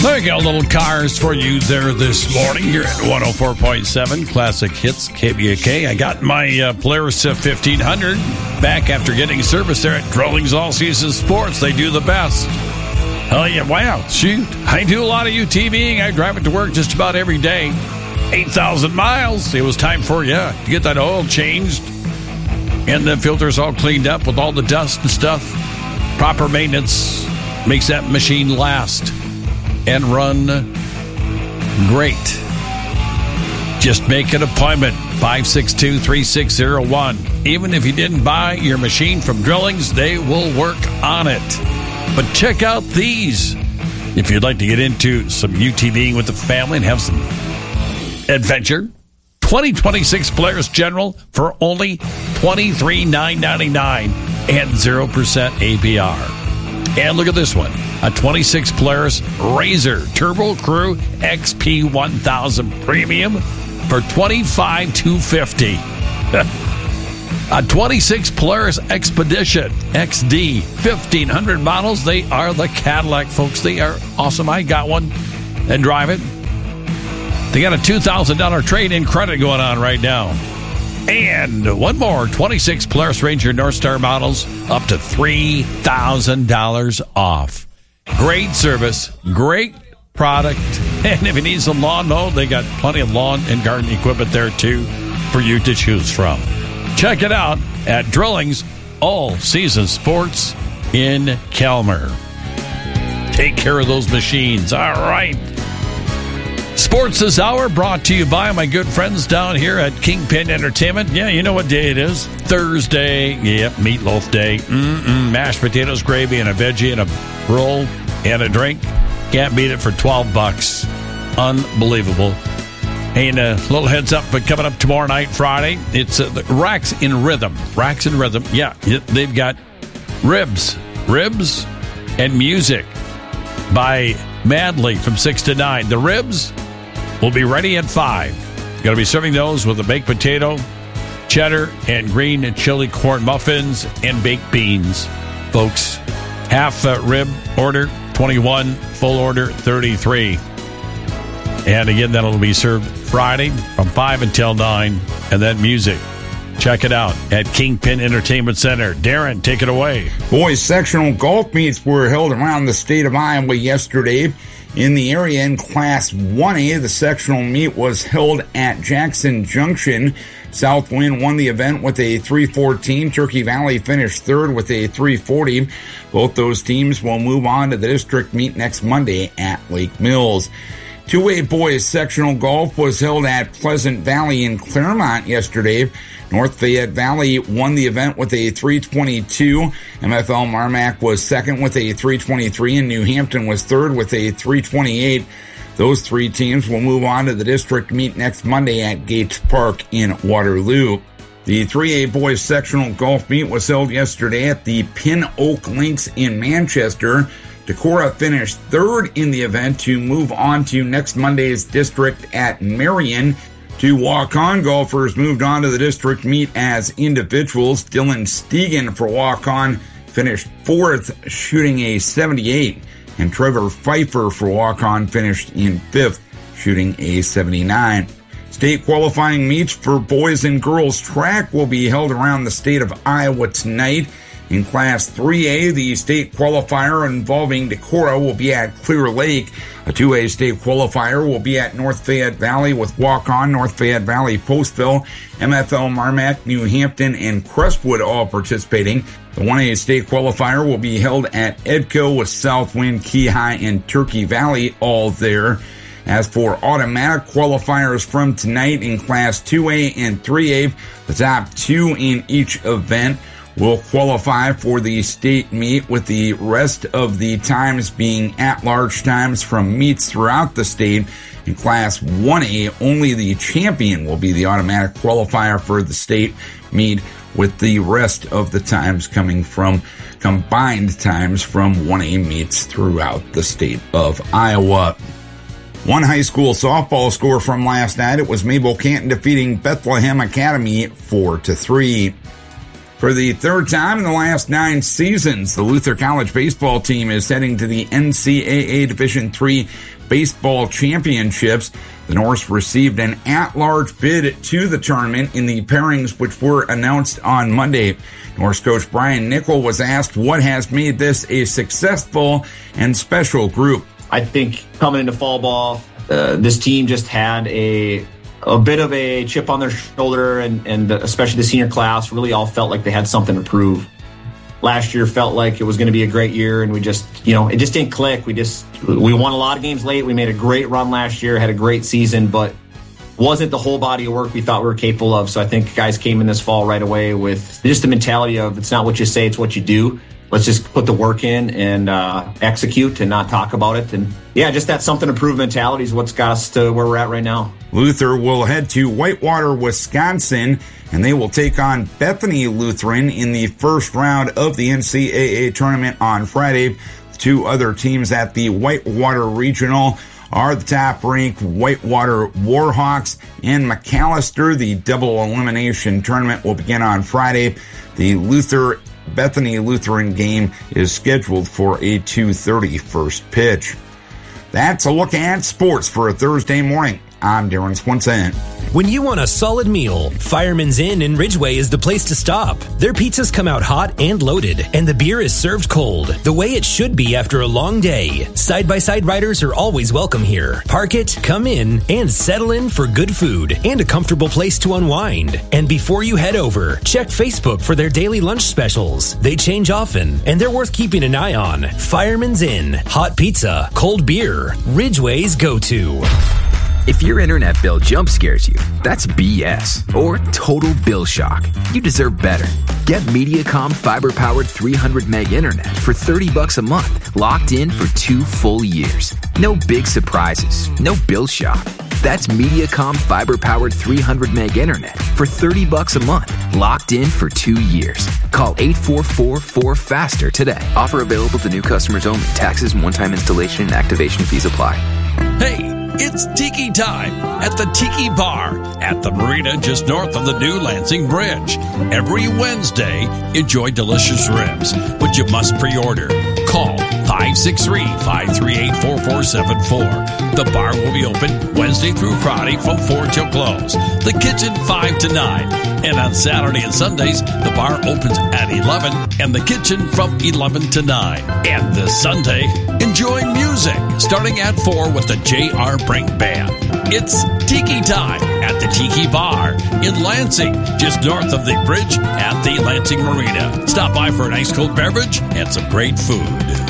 There you go, little cars for you there this morning. You're at 104.7 Classic Hits KBAK. I got my Polaris 1500 back after getting service there at Drilling's All Season Sports. They do the best. Oh, yeah, wow, shoot. I do a lot of UTVing. I drive it to work just about every day. 8,000 miles. It was time for, to get that oil changed. And the filters all cleaned up with all the dust and stuff. Proper maintenance makes that machine last and run great. Just make an appointment, 562-3601. Even if you didn't buy your machine from Drillings, they will work on it. But check out these. If you'd like to get into some UTVing with the family and have some adventure, 2026 Polaris General for only $23,999 and 0% APR. And look at this one, a 26 Polaris Razor Turbo Crew XP1000 Premium for $25,250. A 26 Polaris Expedition XD 1500 models. They are the Cadillac, folks. They are awesome. I got one and drive it. They got a $2,000 trade-in credit going on right now. And one more, 26 Polaris Ranger Northstar models, up to $3,000 off. Great service, great product. And if you need some lawn mowed, they got plenty of lawn and garden equipment there, too, for you to choose from. Check it out at Drilling's All Season Sports in Kelmer. Take care of those machines. All right. Sports this hour brought to you by my good friends down here at Kingpin Entertainment. Yeah, you know what day it is. Thursday. Yep, meatloaf day. Mashed potatoes, gravy, and a veggie, and a roll, and a drink. Can't beat it for $12. Unbelievable. And a little heads up, but coming up tomorrow night, Friday, it's the Racks in Rhythm. Racks in Rhythm. Yeah, they've got ribs, and music by Madley from 6 to 9. The ribs will be ready at 5. Going to be serving those with a baked potato, cheddar, and green chili corn muffins and baked beans. Folks, half rib order, 21, full order, 33. And again, that'll be served Friday from 5 until 9. And then music. Check it out at Kingpin Entertainment Center. Darren, take it away. Boys sectional golf meets were held around the state of Iowa yesterday. In the area in Class 1A, the sectional meet was held at Jackson Junction. Southwind won the event with a 314. Turkey Valley finished third with a 340. Both those teams will move on to the district meet next Monday at Lake Mills. 2A boys sectional golf was held at Pleasant Valley in Claremont yesterday. North Fayette Valley won the event with a 322. MFL Marmac was second with a 323, and New Hampton was third with a 328. Those three teams will move on to the district meet next Monday at Gates Park in Waterloo. The 3A boys sectional golf meet was held yesterday at the Pin Oak Links in Manchester. Decorah finished third in the event to move on to next Monday's district at Marion. Two walk-on golfers moved on to the district meet as individuals. Dylan Stegan for walk-on finished fourth, shooting a 78. And Trevor Pfeiffer for walk-on finished in fifth, shooting a 79. State qualifying meets for boys and girls track will be held around the state of Iowa tonight. In Class 3A, the state qualifier involving Decorah will be at Clear Lake. A 2A state qualifier will be at North Fayette Valley with walk-on, North Fayette Valley, Postville, MFL Marmac, New Hampton, and Crestwood all participating. The 1A state qualifier will be held at Edco with Southwind, Key High, and Turkey Valley all there. As for automatic qualifiers from tonight in Class 2A and 3A, the top two in each event will qualify for the state meet, with the rest of the times being at-large times from meets throughout the state. In Class 1A, only the champion will be the automatic qualifier for the state meet, with the rest of the times coming from combined times from 1A meets throughout the state of Iowa. One high school softball score from last night, it was Mabel Canton defeating Bethlehem Academy 4-3. For the third time in the last 9 seasons, the Luther College baseball team is heading to the NCAA Division III Baseball Championships. The Norse received an at-large bid to the tournament in the pairings which were announced on Monday. Norse coach Brian Nickel was asked what has made this a successful and special group. I think coming into fall ball, this team just had a bit of a chip on their shoulder, and especially the senior class really all felt like they had something to prove. Last year felt like it was going to be a great year, and we just, it just didn't click. We won a lot of games late. We made a great run last year, had a great season, but wasn't the whole body of work we thought we were capable of. So I think guys came in this fall right away with just the mentality of it's not what you say, it's what you do. Let's just put the work in and execute and not talk about it. And yeah, just that something to prove mentality is what's got us to where we're at right now. Luther will head to Whitewater, Wisconsin, and they will take on Bethany Lutheran in the first round of the NCAA tournament on Friday. The 2 other teams at the Whitewater Regional are the top-ranked Whitewater Warhawks and McAllister. The double elimination tournament will begin on Friday. The Bethany Lutheran game is scheduled for a 2:30 first pitch. That's a look at sports for a Thursday morning. I'm Darren Swenson. When you want a solid meal, Fireman's Inn in Ridgeway is the place to stop. Their pizzas come out hot and loaded, and the beer is served cold, the way it should be after a long day. Side-by-side riders are always welcome here. Park it, come in, and settle in for good food and a comfortable place to unwind. And before you head over, check Facebook for their daily lunch specials. They change often, and they're worth keeping an eye on. Fireman's Inn, hot pizza, cold beer, Ridgeway's go-to. If your internet bill jump scares you, that's BS or total bill shock. You deserve better. Get Mediacom fiber-powered 300 meg internet for $30 a month, locked in for 2 full years. No big surprises, no bill shock. That's Mediacom fiber-powered 300 meg internet for $30 a month, locked in for 2 years. Call 844-4FASTER today. Offer available to new customers only. Taxes and one-time installation and activation fees apply. Hey, it's Tiki time at the Tiki Bar at the marina just north of the new Lansing Bridge. Every Wednesday, enjoy delicious ribs, but you must pre-order. Call 563-538-4474. The bar will be open Wednesday through Friday from 4 till close. The kitchen 5 to 9. And on Saturday and Sundays, the bar opens at 11 and the kitchen from 11 to 9. And this Sunday, enjoy music starting at 4 with the J.R. Brink Band. It's Tiki time at the Tiki Bar in Lansing, just north of the bridge at the Lansing Marina. Stop by for an ice cold beverage and some great food.